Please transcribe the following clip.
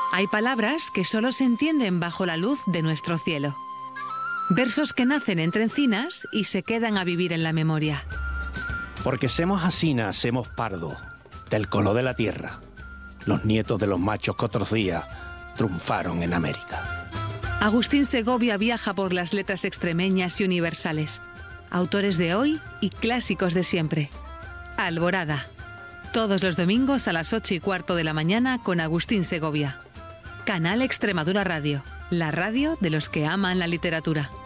Hay palabras que solo se entienden bajo la luz de nuestro cielo. Versos que nacen entre encinas y se quedan a vivir en la memoria. Porque semos asina, semos pardo, del color de la tierra, los nietos de los machos que otros días triunfaron en América. Agustín Segovia viaja por las letras extremeñas y universales. Autores de hoy y clásicos de siempre. Alborada. Todos los domingos a las 8:15 de la mañana con Agustín Segovia. Canal Extremadura Radio, la radio de los que aman la literatura.